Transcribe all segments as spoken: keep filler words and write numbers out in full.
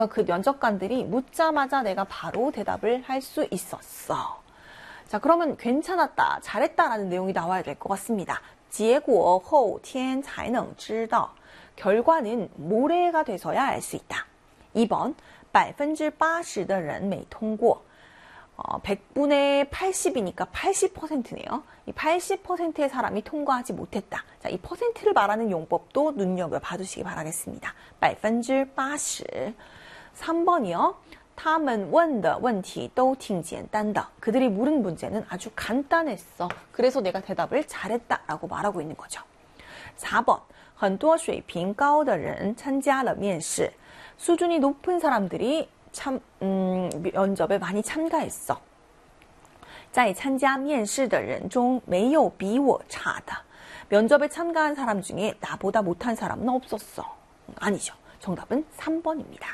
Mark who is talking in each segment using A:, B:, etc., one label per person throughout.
A: 그 면접관들이 묻자마자 내가 바로 대답을 할 수 있었어. 자, 그러면 괜찮았다, 잘했다라는 내용이 나와야 될 것 같습니다. 结果后天才能知道. 결과는 모레가 돼서야 알 수 있다. 이 번, 百分之八十的人没通过. 어, 백 분의 팔십이니까 팔십 퍼센트네요. 이 팔십 퍼센트의 사람이 통과하지 못했다. 자, 이 퍼센트를 말하는 용법도 눈여겨봐 두시기 바라겠습니다. 百分之八十. 삼 번이요. 他们问的问题都挺简单的. 그들이 물은 문제는 아주 간단했어. 그래서 내가 대답을 잘했다라고 말하고 있는 거죠. 사 번. 很多水平高的人参加了面试. 수준이 높은 사람들이 참, 음, 면접에 많이 참가했어. 在参加面试的人中没有比我差的. 면접에 참가한 사람 중에 나보다 못한 사람은 없었어. 아니죠. 정답은 삼 번입니다.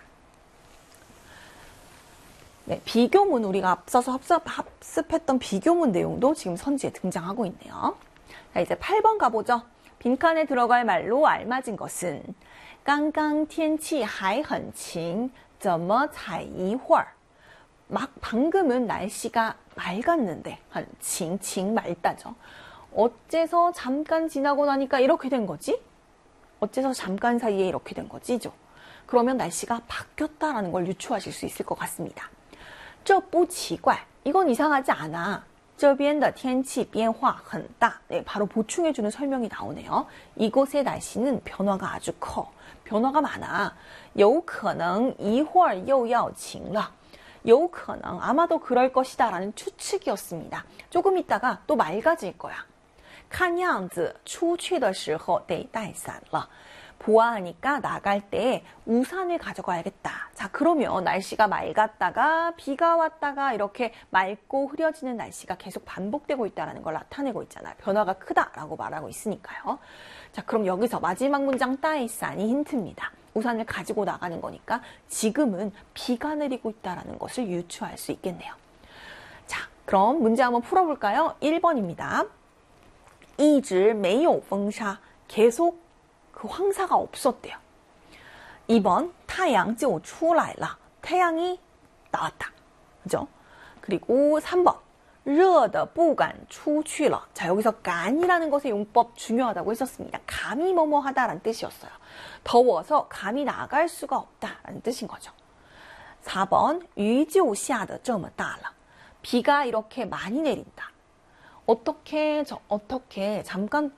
A: 네, 비교문, 우리가 앞서서 합습, 합습했던 비교문 내용도 지금 선지에 등장하고 있네요. 자, 이제 팔 번 가보죠. 빈칸에 들어갈 말로 알맞은 것은 刚刚天气还很晴怎么才一会儿 막 방금은 날씨가 맑았는데 晴, 晴맑다죠. 어째서 잠깐 지나고 나니까 이렇게 된 거지? 어째서 잠깐 사이에 이렇게 된 거지죠? 그러면 날씨가 바뀌었다라는 걸 유추하실 수 있을 것 같습니다. 这不奇怪, 이건 이상하지 않아. 这边的天气变化很大. 네, 바로 보충해주는 설명이 나오네요. 이곳의 날씨는 변화가 아주 커. 변화가 많아. 有可能一会儿又要晴了. 有可能, 아마도 그럴 것이다 라는 추측이었습니다. 조금 있다가 또 맑아질 거야. 看样子出去的时候得带伞了. 보아하니까 나갈 때 우산을 가져가야겠다. 자, 그러면 날씨가 맑았다가 비가 왔다가 이렇게 맑고 흐려지는 날씨가 계속 반복되고 있다는 걸 나타내고 있잖아요. 변화가 크다라고 말하고 있으니까요. 자, 그럼 여기서 마지막 문장 따이산이 힌트입니다. 우산을 가지고 나가는 거니까 지금은 비가 내리고 있다는 것을 유추할 수 있겠네요. 자, 그럼 문제 한번 풀어볼까요? 일 번입니다. 一直没有风沙. 계속 그 황사가 없었대요. 이 번, 太阳就出来了. 태양이 나왔다. 그죠? 그리고 삼 번, 热的不敢出去了. 자, 여기서 간이라는 것의 용법 중요하다고 했었습니다. 감히 뭐뭐 하다라는 뜻이었어요. 더워서 감히 나갈 수가 없다라는 뜻인 거죠. 사 번, 雨就下得这么大了. 비가 이렇게 많이 내린다. 어떻게, 저, 어떻게, 잠깐,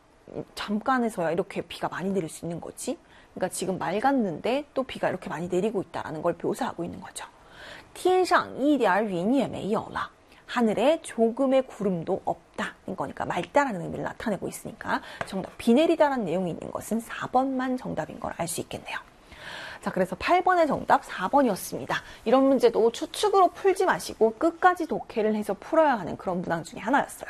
A: 잠깐에서야 이렇게 비가 많이 내릴 수 있는 거지? 그러니까 지금 맑았는데 또 비가 이렇게 많이 내리고 있다는 걸 묘사하고 있는 거죠. 天上一点云也没有了. 하늘에 조금의 구름도 없다. 거니까 맑다라는 의미를 나타내고 있으니까 정답 비 내리다라는 내용이 있는 것은 사 번만 정답인 걸 알 수 있겠네요. 자, 그래서 팔 번의 정답 사 번이었습니다. 이런 문제도 추측으로 풀지 마시고 끝까지 독해를 해서 풀어야 하는 그런 문항 중에 하나였어요.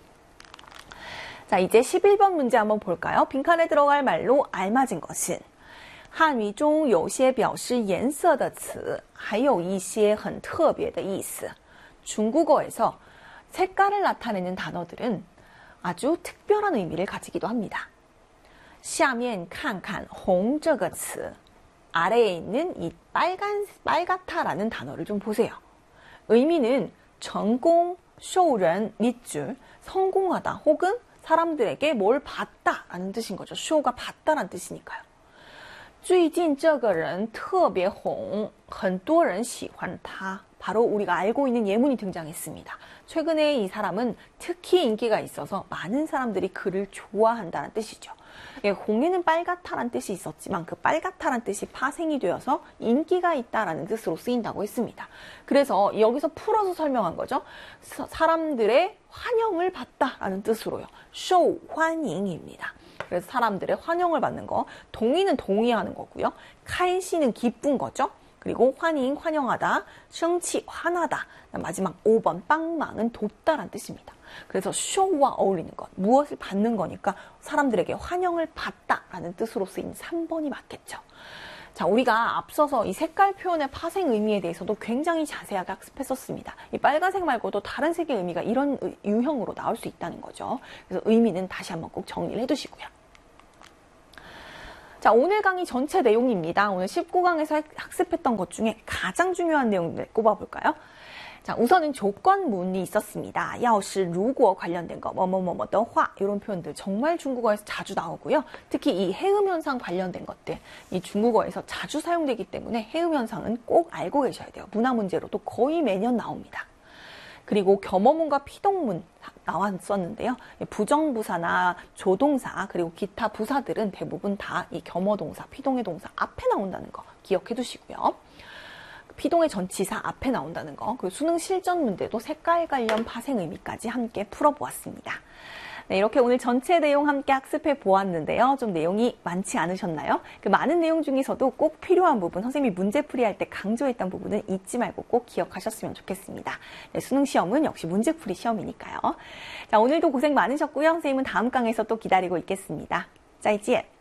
A: 자, 이제 십일 번 문제 한번 볼까요? 빈칸에 들어갈 말로 알맞은 것은 汉语中有些表示颜色的词还有一些很特别的意思. 중국어에서 색깔을 나타내는 단어들은 아주 특별한 의미를 가지기도 합니다. 下面看看红这个词. 아래에 있는 이 빨간, 빨갛다라는 단어를 좀 보세요. 의미는成功, 受人, 밑줄, 성공하다 혹은 사람들에게 뭘 받다라는 뜻인 거죠. 쇼가 받다라는 뜻이니까요. 最近这个人特别红,很多人喜欢他. 바로 우리가 알고 있는 예문이 등장했습니다. 최근에 이 사람은 특히 인기가 있어서 많은 사람들이 그를 좋아한다는 뜻이죠. 예, 홍에는 빨갛다라는 뜻이 있었지만 그 빨갛다라는 뜻이 파생이 되어서 인기가 있다라는 뜻으로 쓰인다고 했습니다. 그래서 여기서 풀어서 설명한 거죠. 사, 사람들의 환영을 받다라는 뜻으로요. 쇼 환영입니다. 그래서 사람들의 환영을 받는 거, 동의는 동의하는 거고요. 카이시는 기쁜 거죠. 그리고 환영, 환영하다, 성치, 화나다. 마지막 오 번, 빵망은 돕다라는 뜻입니다. 그래서 쇼와 어울리는 것, 무엇을 받는 거니까 사람들에게 환영을 받다라는 뜻으로 쓰인 삼 번이 맞겠죠. 자, 우리가 앞서서 이 색깔 표현의 파생 의미에 대해서도 굉장히 자세하게 학습했었습니다. 이 빨간색 말고도 다른 색의 의미가 이런 유형으로 나올 수 있다는 거죠. 그래서 의미는 다시 한번 꼭 정리를 해두시고요. 자, 오늘 강의 전체 내용입니다. 오늘 십구 강에서 학습했던 것 중에 가장 중요한 내용들 꼽아볼까요? 자, 우선은 조건문이 있었습니다. 야오시, 루고 관련된 거, 뭐뭐뭐뭐, 더话 이런 표현들 정말 중국어에서 자주 나오고요. 특히 이 해음현상 관련된 것들, 이 중국어에서 자주 사용되기 때문에 해음현상은 꼭 알고 계셔야 돼요. 문화 문제로도 거의 매년 나옵니다. 그리고 겸어문과 피동문 나왔었는데요. 부정부사나 조동사 그리고 기타 부사들은 대부분 다 이 겸어동사, 피동의 동사 앞에 나온다는 거 기억해 두시고요. 피동의 전치사 앞에 나온다는 거, 그 수능 실전 문제도 색깔 관련 파생 의미까지 함께 풀어보았습니다. 네, 이렇게 오늘 전체 내용 함께 학습해 보았는데요. 좀 내용이 많지 않으셨나요? 그 많은 내용 중에서도 꼭 필요한 부분, 선생님이 문제풀이 할 때 강조했던 부분은 잊지 말고 꼭 기억하셨으면 좋겠습니다. 네, 수능 시험은 역시 문제풀이 시험이니까요. 자, 오늘도 고생 많으셨고요. 선생님은 다음 강에서 또 기다리고 있겠습니다. 再见。